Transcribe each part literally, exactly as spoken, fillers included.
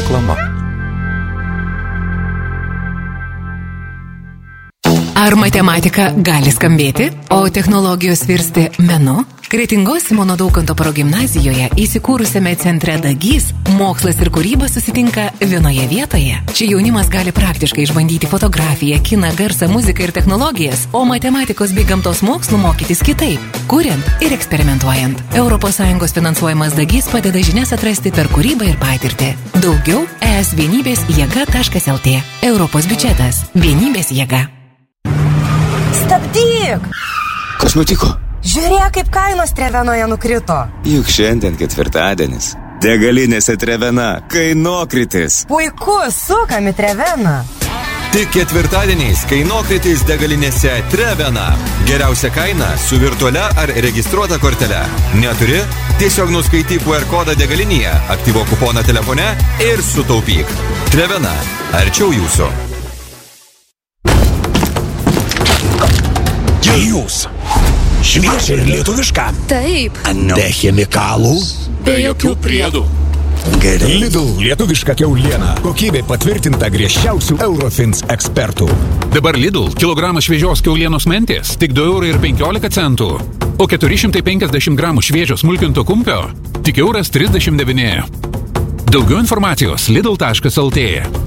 Reklama. Ar matematika gali skambėti, o technologijos virsti menu? Kretingos Simono Daukanto progimnazijoje įsikūrusiame centre Dagys mokslas ir kūryba susitinka vienoje vietoje. Čia jaunimas gali praktiškai išbandyti fotografiją, kiną, garsą, muziką ir technologijas, o matematikos bei gamtos mokslų mokytis kitaip, kuriant ir eksperimentuojant. Europos Sąjungos finansuojamas Dagys padeda žinias atrasti per kūrybą ir patirtį. Daugiau es vienybės jėga taškas lt. Europos biudžetas. Vienybės jėga. Stabdyk! Kas nutiko? Žiūrėk, kaip kainos Trevenoje nukrito. Juk šiandien ketvirtadienis. Degalinėse Trevena kainokritis. Puiku, sukam į Treveną. Tik ketvirtadieniais kainokritis degalinėse Trevena. Geriausia kaina su virtualia ar registruota kortele. Neturi? Tiesiog nuskaityk Q R kodą degalinėje, aktyvuok kuponą telefone ir sutaupyk. Trevena. Arčiau jūsų. Jūs. Šviežia ir lietuviška. Taip. Be chemikalų. Be jokių priedų. Gerai. Lidl lietuviška kiauliena. Kokybė patvirtinta griežčiausių Eurofins ekspertų. Dabar Lidl kilogramas šviežios kiaulienos mentės tik du eurai ir penkiolika centų. O keturi šimtai penkiasdešimt gramų šviežio smulkinto kumpio tik euras trisdešimt devyni. Daugiau informacijos lidl taškas lt.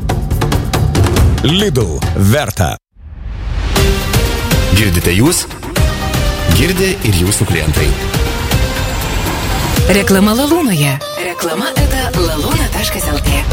Lidl verta. Girdite jūs? Girdi ir jūsų klientai. Reklama Lalūnoje. Reklama eta lalūna taškas lt.